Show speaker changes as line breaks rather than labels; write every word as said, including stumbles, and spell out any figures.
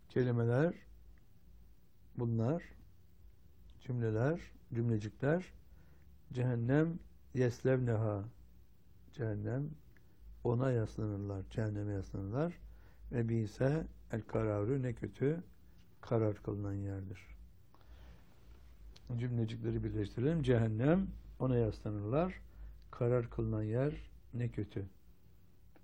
kelimeler bunlar, cümleler, cümlecikler. Cehennem yeslevneha, cehennem, ona yaslanırlar, cehenneme yaslanırlar. Ve bi'se el kararı, ne kötü karar kılınan yerdir. Cümlecikleri birleştirelim. Cehennem, ona yaslanırlar. Karar kılınan yer ne kötü.